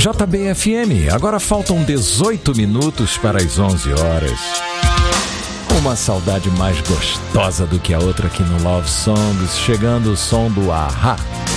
JBFM, agora faltam 18 minutos para as 11 horas. Uma saudade mais gostosa do que a outra aqui no Love Songs, chegando o som do Ahá.